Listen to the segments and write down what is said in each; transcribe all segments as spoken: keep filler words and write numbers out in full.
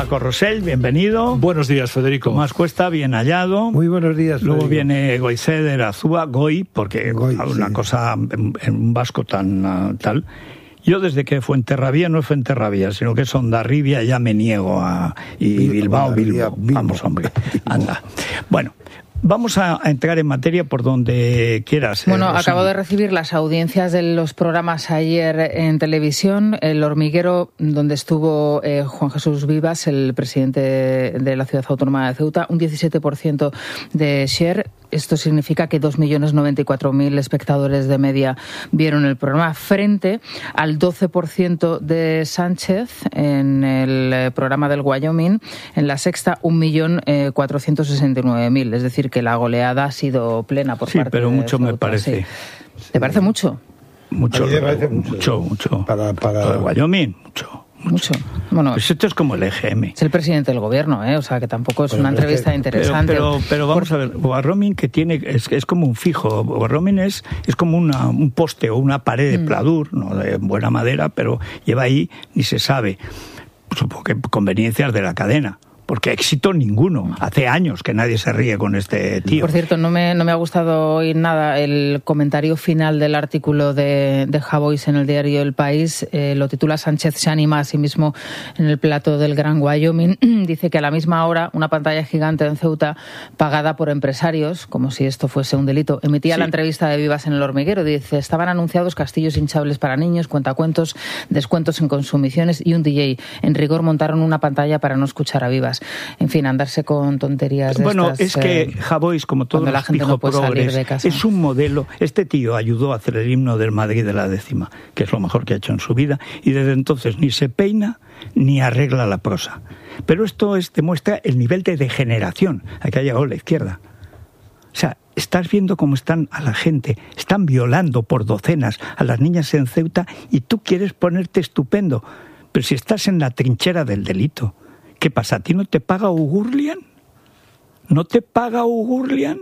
Paco Rosell, bienvenido. Buenos días, Federico. Tomás Cuesta, bien hallado. Muy buenos días, Federico. Luego viene Goizeder Azúa, Goy, porque Goy, una sí. cosa en, en un vasco tan uh, tal. Yo desde que Fuenterrabía no es Fuenterrabía, sino que es Hondarribia, ya me niego a... Y Bilbao, Bilbao. Vamos, hombre, anda. Bueno, vamos a, a entrar en materia por donde quieras. Bueno, eh, acabo de recibir las audiencias de los programas ayer en televisión. El Hormiguero, donde estuvo eh, Juan Jesús Vivas, el presidente de la Ciudad Autónoma de Ceuta, un diecisiete por ciento de share. Esto significa que dos millones noventa y cuatro mil espectadores de media vieron el programa, frente al doce por ciento de Sánchez en el programa del Wyoming. En La Sexta, un millón cuatrocientos sesenta y nueve mil. Es decir, que la goleada ha sido plena por sí, parte de pero mucho Ceuta, me parece. Sí. ¿Te parece mucho? Mucho, A mí me parece mucho, mucho. mucho. Para, para... Lo de Wyoming, mucho. Mucho. Bueno, pues esto es como el E G M. Es el presidente del gobierno, ¿eh? O sea, que tampoco es pero una entrevista que, interesante. Pero, pero, pero vamos Por... a ver, Wyoming que tiene es, es como un fijo. Wyoming es, es como una, un poste o una pared de pladur, mm. no de buena madera, pero lleva ahí ni se sabe. Supongo que conveniencias de la cadena. Porque éxito ninguno. Hace años que nadie se ríe con este tío. Por cierto, no me, no me ha gustado oír nada el comentario final del artículo de, de Javois en el diario El País. Eh, lo titula Sánchez se anima a sí mismo en el plato del Gran Wyoming. Dice que a la misma hora una pantalla gigante en Ceuta, pagada por empresarios, como si esto fuese un delito, emitía sí. la entrevista de Vivas en El Hormiguero. Dice, estaban anunciados castillos hinchables para niños, cuentacuentos, descuentos en consumiciones y un D J. En rigor montaron una pantalla para no escuchar a Vivas. En fin, andarse con tonterías de bueno, estas, es que eh, Javois, como todos los pijo no progres, es un modelo. Este tío ayudó a hacer el himno del Madrid de la décima, que es lo mejor que ha hecho en su vida, y desde entonces ni se peina ni arregla la prosa. Pero esto es, demuestra el nivel de degeneración a que ha llegado la izquierda. O sea, estás viendo cómo están a la gente, están violando por docenas a las niñas en Ceuta y tú quieres ponerte estupendo. Pero si estás en la trinchera del delito, ¿qué pasa? ¿A ti no te paga Ugurlian? ¿No te paga Ugurlian?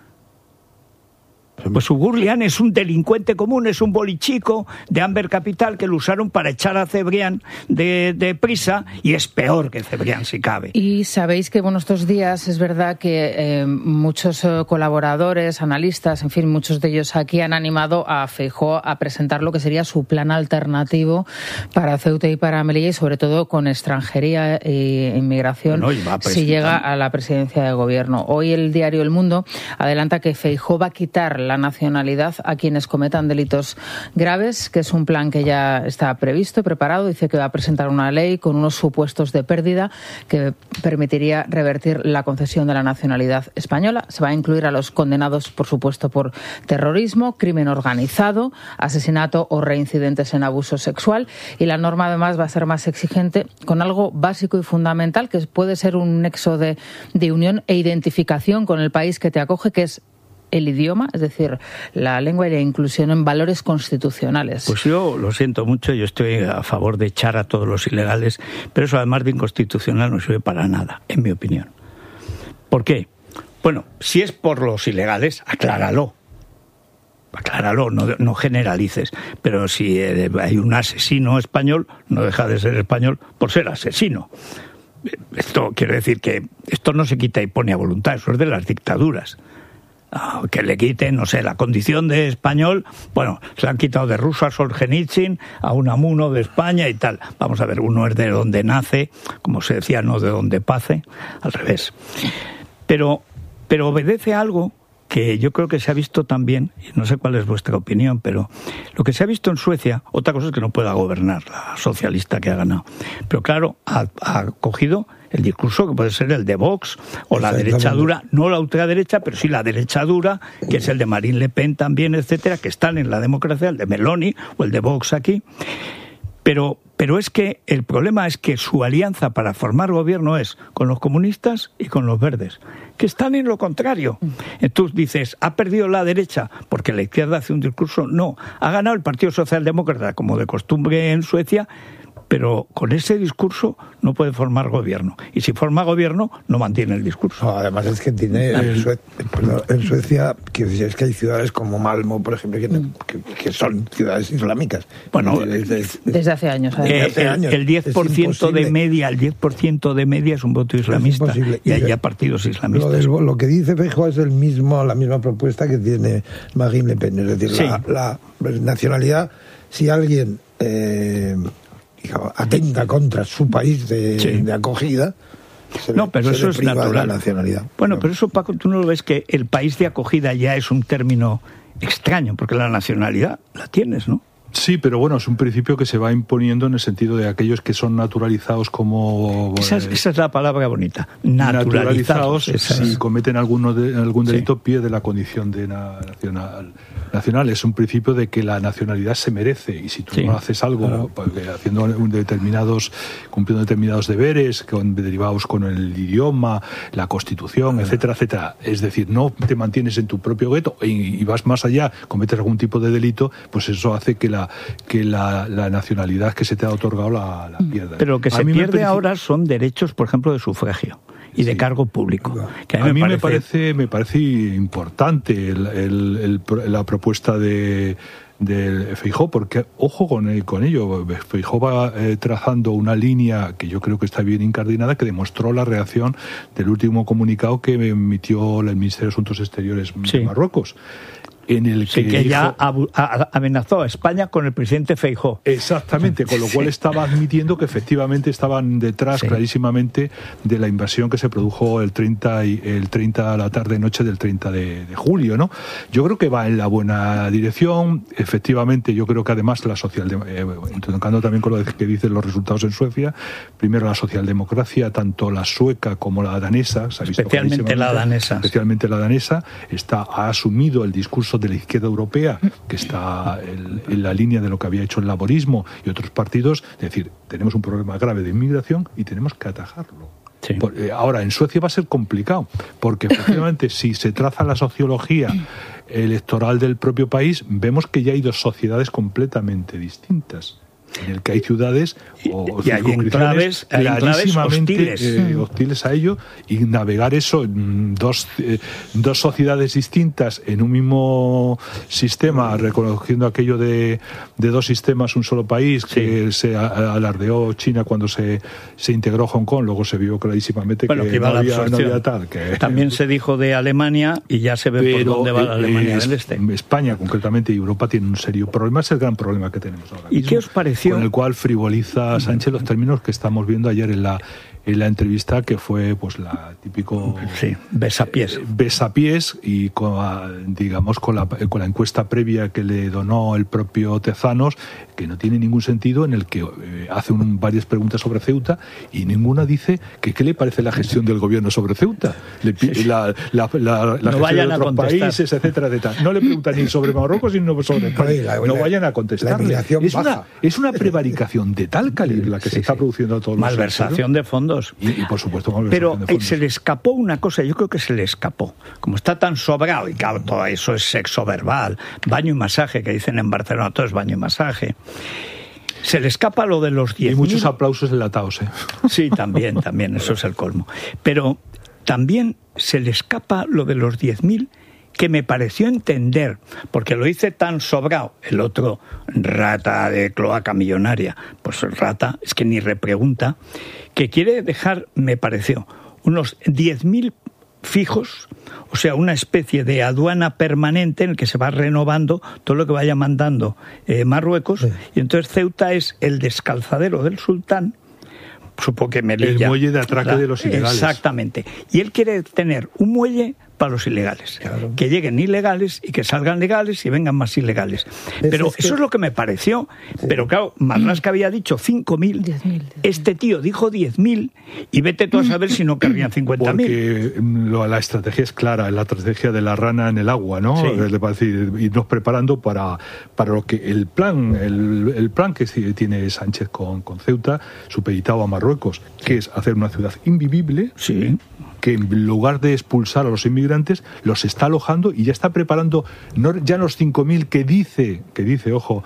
Pues Ugurlian es un delincuente común, es un bolichico de Amber Capital que lo usaron para echar a Cebrián de, de prisa y es peor que Cebrián si cabe. Y sabéis que, bueno, estos días es verdad que eh, muchos eh, colaboradores, analistas, en fin, muchos de ellos aquí han animado a Feijóo a presentar lo que sería su plan alternativo para Ceuta y para Melilla y sobre todo con extranjería e inmigración bueno, si llega a la presidencia de gobierno. Hoy el diario El Mundo adelanta que Feijóo va a quitar la nacionalidad a quienes cometan delitos graves, que es un plan que ya está previsto y preparado. Dice que va a presentar una ley con unos supuestos de pérdida que permitiría revertir la concesión de la nacionalidad española. Se va a incluir a los condenados, por supuesto, por terrorismo, crimen organizado, asesinato o reincidentes en abuso sexual. Y la norma, además, va a ser más exigente con algo básico y fundamental, que puede ser un nexo de, de unión e identificación con el país que te acoge, que es el idioma, es decir, la lengua y la inclusión en valores constitucionales. Pues yo lo siento mucho, yo estoy a favor de echar a todos los ilegales, pero eso además de inconstitucional no sirve para nada, en mi opinión. ¿Por qué? Bueno, si es por los ilegales, acláralo. Acláralo, no, no generalices. Pero si eh, hay un asesino español, no deja de ser español por ser asesino. Esto quiere decir que esto no se quita y pone a voluntad, eso es de las dictaduras. Que le quiten, no sé, la condición de español, bueno, se la han quitado de ruso a Solzhenitsyn, a Unamuno de España y tal. Vamos a ver, uno es de donde nace, como se decía, no de donde pase, al revés. Pero, pero obedece a algo que yo creo que se ha visto también, y no sé cuál es vuestra opinión, pero lo que se ha visto en Suecia, otra cosa es que no pueda gobernar la socialista que ha ganado, pero claro, ha, ha cogido el discurso que puede ser el de Vox o la derecha dura, no la ultraderecha, pero sí la derecha dura, que es el de Marine Le Pen también, etcétera, que están en la democracia, el de Meloni o el de Vox aquí. Pero, pero es que el problema es que su alianza para formar gobierno es con los comunistas y con los verdes, que están en lo contrario. Entonces dices, ¿ha perdido la derecha porque la izquierda hace un discurso? No, ha ganado el Partido Socialdemócrata, como de costumbre en Suecia, pero con ese discurso no puede formar gobierno. Y si forma gobierno, no mantiene el discurso. No, además es que tiene en, Sue- perdón, en Suecia, que es que hay ciudades como Malmo, por ejemplo, que, que, que son ciudades islámicas. Bueno, desde, desde hace años. Eh, desde hace años. El, el diez por ciento de media, el diez por ciento de media es un voto islamista. Y hay ya partidos islamistas. Lo, del, lo que dice Feijóo es el mismo, la misma propuesta que tiene Marine Le Pen. Es decir, sí. la, la nacionalidad, si alguien eh, atenta contra su país de, sí. de acogida, se no, pero se eso le es priva natural. De la nacionalidad. Bueno, pero eso, Paco, tú no lo ves, que el país de acogida ya es un término extraño, porque la nacionalidad la tienes, ¿no? Sí, pero bueno, es un principio que se va imponiendo en el sentido de aquellos que son naturalizados como... Esa es, esa es la palabra bonita, naturalizados. naturalizados si cometen alguno de, algún delito, sí. pierde la condición de na, nacional. Nacional es un principio de que la nacionalidad se merece, y si tú sí. no haces algo, claro. pues, haciendo determinados, cumpliendo determinados deberes, con, derivados con el idioma, la Constitución, claro. etcétera, etcétera, es decir, no te mantienes en tu propio gueto y, y vas más allá, cometes algún tipo de delito, pues eso hace que la que la, la nacionalidad que se te ha otorgado la, la pierda. Pero lo que se pierde parece... ahora son derechos, por ejemplo, de sufragio y de sí. cargo público. Que a mí, a mí me, parece... me parece me parece importante el, el, el, la propuesta de de Feijóo, porque ojo con, el, con ello, Feijóo va eh, trazando una línea que yo creo que está bien incardinada, que demostró la reacción del último comunicado que emitió el Ministerio de Asuntos Exteriores sí. de Marruecos. En el que, sí, que ya dijo, amenazó a España con el presidente Feijóo. Exactamente, con lo cual sí. estaba admitiendo que efectivamente estaban detrás sí. clarísimamente de la invasión que se produjo el treinta, y, el treinta a la tarde-noche del treinta de julio, ¿no? Yo creo que va en la buena dirección. Efectivamente, yo creo que además la socialdemocracia, eh, tocando también con lo que dicen los resultados en Suecia, primero la socialdemocracia, tanto la sueca como la danesa, se ha visto especialmente la danesa, especialmente la danesa, está, ha asumido el discurso de la izquierda europea, que está en, en la línea de lo que había hecho el laborismo y otros partidos, es decir, tenemos un problema grave de inmigración y tenemos que atajarlo. Sí. Por, eh, ahora, en Suecia va a ser complicado, porque efectivamente si se traza la sociología electoral del propio país, vemos que ya hay dos sociedades completamente distintas, en el que hay ciudades o y hay enclaves, clarísimamente hostiles. Eh, hostiles a ello, y navegar eso, dos, eh, dos sociedades distintas en un mismo sistema, reconociendo aquello de, de dos sistemas, un solo país, sí. que se alardeó China cuando se, se integró Hong Kong, luego se vio clarísimamente bueno, que, que no, había, no había tal. Que, También se dijo de Alemania y ya se ve pero, por dónde va la Alemania eh, del Este. España concretamente y Europa tienen un serio problema, es el gran problema que tenemos ahora ¿Y mismo. qué os parece? Con el cual frivoliza Sánchez los términos que estamos viendo ayer en la en la entrevista, que fue pues la típico sí, besapiés eh, besapiés y con, digamos con la, con la encuesta previa que le donó el propio Tezanos, que no tiene ningún sentido, en el que eh, hace un, varias preguntas sobre Ceuta y ninguna dice que qué le parece la gestión del gobierno sobre Ceuta, le, sí. la, la, la, la no gestión de otros países, etcétera, etcétera. No le preguntan ni sobre Marruecos ni sobre España. No vayan a contestarle. Es una, es una prevaricación de tal calibre la que sí, se está sí. produciendo a todos los malversación de fondos. Y, y por supuesto, pero de fondos. Se le escapó una cosa, yo creo que se le escapó. Como está tan sobrado, y claro, todo eso es sexo verbal, baño y masaje, que dicen en Barcelona, todo es baño y masaje. Se le escapa lo de los diez mil. Y muchos aplausos enlatados, ¿eh? Sí, también, también, eso es el colmo. Pero también se le escapa lo de los diez mil, que me pareció entender, porque lo hice tan sobrado, el otro rata de cloaca millonaria, pues rata, es que ni repregunta, que quiere dejar, me pareció, unos diez mil fijos, o sea, una especie de aduana permanente en el que se va renovando todo lo que vaya mandando eh, Marruecos, sí. Y entonces Ceuta es el descalzadero del sultán, supongo que Melilla. El muelle de atraque la, de los ilegales. Exactamente. Y él quiere tener un muelle para los ilegales. Claro. Que lleguen ilegales y que salgan legales y vengan más ilegales. Es, pero es que... eso es lo que me pareció. Sí. Pero claro, Marlaska había dicho cinco mil. Este tío dijo diez mil y vete tú a saber si no querrían cincuenta mil. Porque la estrategia es clara, la estrategia de la rana en el agua, ¿no? Sí. Es decir, irnos preparando para, para lo que el plan, el, el plan que tiene Sánchez con, con Ceuta, supeditado a Marruecos, que es hacer una ciudad invivible. Sí. que en lugar de expulsar a los inmigrantes, los está alojando y ya está preparando, no ya los cinco mil que dice, que dice, ojo,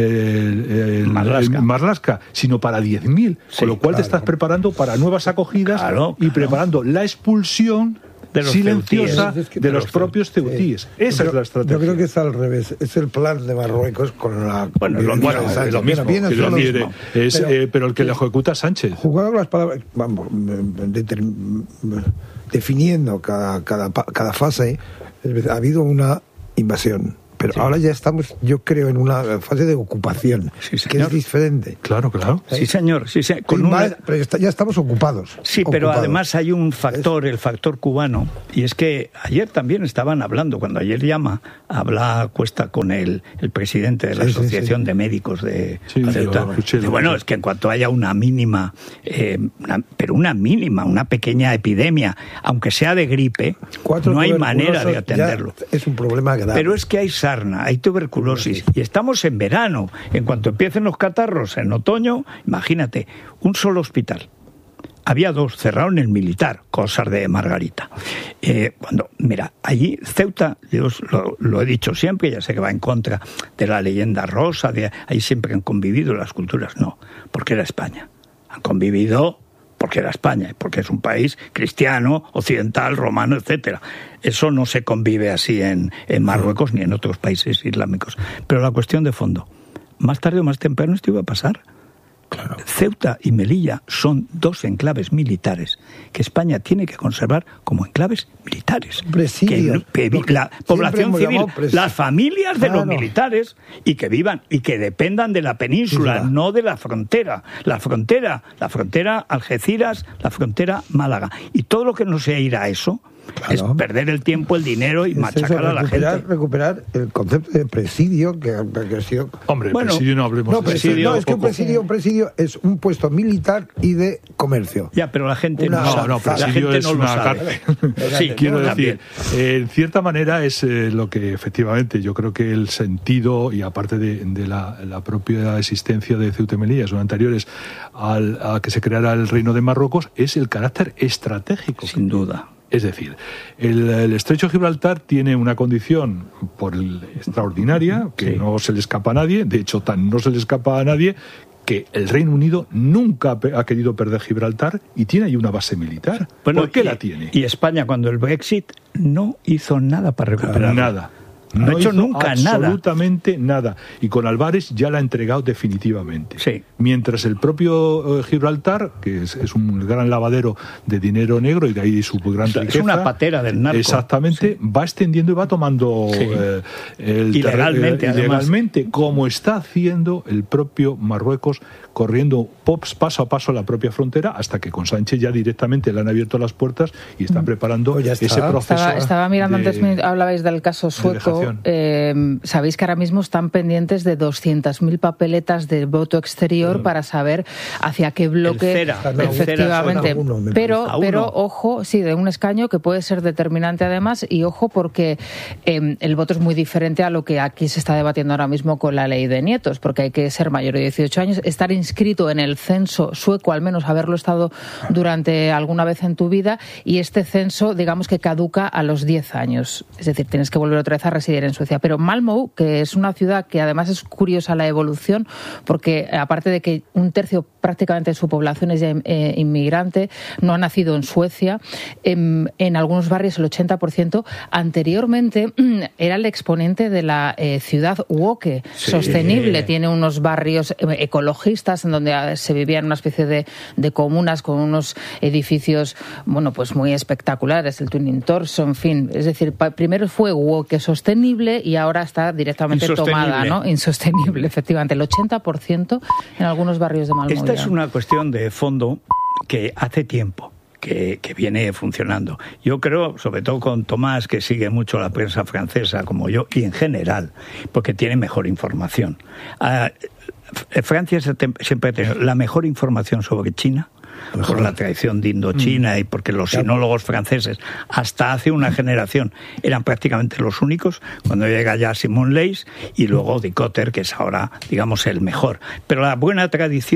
eh, el, Marlaska. el Marlaska, sino para diez mil, Sí, con lo cual claro. te estás preparando para nuevas acogidas Claro, y claro. preparando la expulsión De los silenciosa ceutíes. Es que- de de los los propios ceutíes. Sí. Esa Yo es la creo- estrategia. Yo creo que es al revés. Es el plan de Marruecos con la... Bueno, lo Bueno, mismo, Sánchez. es lo mismo, Bueno, viene quiero solo- decir, eh, es, Pero- eh, pero el que lo ejecuta Sánchez. Jugando con las palabras, vamos, determ- definiendo cada, cada, pa- cada fase, es decir, ha habido una invasión. Pero Sí. ahora ya estamos, yo creo, en una fase de ocupación, Sí, que señor. es diferente. Claro, claro. Sí, señor. Sí, se- con Sí, una- más- pero ya, está- ya estamos ocupados. Sí, pero ocupados. además hay un factor, el factor cubano, y es que ayer también estaban hablando, cuando ayer llama, habla Cuesta con el, el presidente de la Sí, sí, Asociación sí. de Médicos de Sí, Ceuta. lo escuché, lo Dice, bueno, escuché. es que en cuanto haya una mínima, eh, una- pero una mínima, una pequeña epidemia, aunque sea de gripe, Cuatro no hay manera de tuberculosos atenderlo. ya es un problema grave. Pero es que hay sarna, hay tuberculosis y estamos en verano. En cuanto empiecen los catarros en otoño, imagínate, un solo hospital. Había dos, cerraron el militar, cosas de Margarita. Eh, cuando, mira, allí Ceuta, yo os lo, lo he dicho siempre, ya sé que va en contra de la leyenda rosa, de ahí siempre han convivido las culturas. No, porque era España. Han convivido porque era España, porque es un país cristiano, occidental, romano, etcétera. Eso no se convive así en, en Marruecos ni en otros países islámicos. Pero la cuestión de fondo, más tarde o más temprano esto iba a pasar. Claro. Ceuta y Melilla son dos enclaves militares que España tiene que conservar como enclaves militares. Presidios. Que, que Lo que la población hemos civil, llamado presidios. las familias de los Claro. militares, y que vivan y que dependan de la península, Sí, sí, va. no de la frontera. La frontera, la frontera Algeciras, la frontera Málaga. Y todo lo que no sea ir a eso Claro. es perder el tiempo, el dinero y Es machacar eso, a la recuperar, gente. recuperar el concepto de presidio que, que ha sido... Hombre, Bueno, presidio no hablemos No, de presidio, presidio no, es que un poco. presidio, un presidio es un puesto militar y de comercio. Ya, pero la gente Una- no, No, sabe. no, la presidio gente es no lo una sabe. cárcel. Sí, Quiero no, decir, también. eh, en cierta manera es eh, lo que efectivamente yo creo que el sentido, y aparte de, de la, la propia existencia de Ceuta y Melilla, son anteriores al, a que se creara el Reino de Marruecos, es el carácter estratégico. Sin duda. Es decir, el, el estrecho de Gibraltar tiene una condición por el, extraordinaria, que Sí. no se le escapa a nadie, de hecho tan no se le escapa a nadie, que el Reino Unido nunca ha pe- ha querido perder Gibraltar y tiene ahí una base militar. ¿Por qué y, la tiene? Y España, cuando el Brexit, no hizo nada para recuperarla. Nada. No ha hecho hizo nunca nada. absolutamente nada. Y con Álvarez ya la ha entregado definitivamente. Sí. Mientras el propio eh, Gibraltar, que es, es un gran lavadero de dinero negro y de ahí su gran Es riqueza. una patera del narco. Exactamente, va extendiendo y va tomando Sí. eh, el Ilegalmente, terre- eh, además. ilegalmente, como está haciendo el propio Marruecos, corriendo pops paso a paso la propia frontera, hasta que con Sánchez ya directamente le han abierto las puertas y están preparando Pues ya está. ese proceso. Estaba, estaba mirando de- antes, me hablabais del caso sueco. dejación. Eh, Sabéis que ahora mismo están pendientes de doscientas mil papeletas de voto exterior para saber hacia qué bloque. El CERA, el efectivamente. CERA son a uno, me pero, parece. A pero uno. ojo, sí, de un escaño que puede ser determinante además, y ojo porque eh, el voto es muy diferente a lo que aquí se está debatiendo ahora mismo con la ley de nietos, porque hay que ser mayor de dieciocho años, estar inscrito en el censo sueco, al menos haberlo estado durante alguna vez en tu vida, y este censo, digamos que caduca a los diez años. Es decir, tienes que volver otra vez a residir en Suecia. Pero Malmö, que es una ciudad que además es curiosa la evolución, porque aparte de que un tercio prácticamente de su población es ya eh, inmigrante, no ha nacido en Suecia, en, en algunos barrios el ochenta por ciento, anteriormente era el exponente de la eh, ciudad woke, Sí. sostenible. Tiene unos barrios eh, ecologistas en donde ah, se vivía en una especie de, de comunas con unos edificios, bueno, pues muy espectaculares, el Twinning Torso, en fin. Es decir, pa- primero fue woke sostenible y ahora está directamente Insostenible. tomada, ¿no? Insostenible, efectivamente. El ochenta por ciento en algunos barrios de Malmö. Esta ya. es una cuestión de fondo que hace tiempo que, que viene funcionando. Yo creo, sobre todo con Tomás, que sigue mucho la prensa francesa como yo, y en general, porque tiene mejor información. Ah, Francia se te- siempre ha tenido la mejor información sobre China, por la tradición de Indochina y porque los sinólogos franceses hasta hace una generación eran prácticamente los únicos, cuando llega ya Simon Leys y luego Dicotter, que es ahora, digamos, el mejor. Pero la buena tradición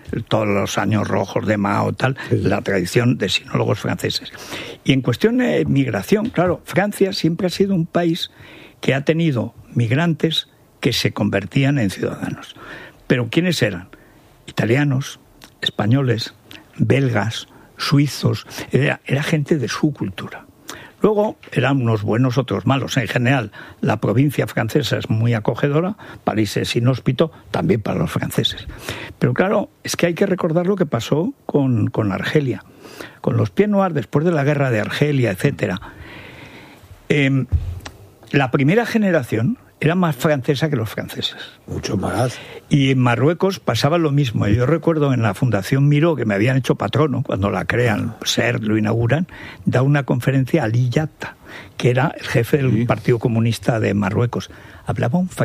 todos los años rojos de Mao, tal, sí. La tradición de sinólogos franceses. Y en cuestión de migración, claro, Francia siempre ha sido un país que ha tenido migrantes que se convertían en ciudadanos. ¿Pero quiénes eran? Italianos, españoles, belgas, suizos, era, era gente de su cultura. Luego eran unos buenos, otros malos. En general, la provincia francesa es muy acogedora, París es inhóspito, también para los franceses. Pero claro, es que hay que recordar lo que pasó con, con Argelia, con los Pieds Noirs después de la guerra de Argelia, etcétera. Eh, la primera generación era más francesa que los franceses. Mucho más. Y en Marruecos pasaba lo mismo. Yo recuerdo en la Fundación Miró, que me habían hecho patrono, cuando la crean, SER, lo inauguran, da una conferencia a Ali Yatta, que era el jefe del sí. Partido Comunista de Marruecos. Hablaba un